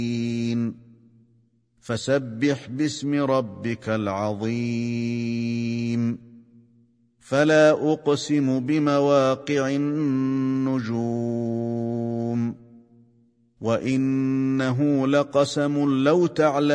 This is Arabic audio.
فسبح باسم ربك العظيم فلا أقسم بمواقع النجوم وإنه لقسم لو تعلمون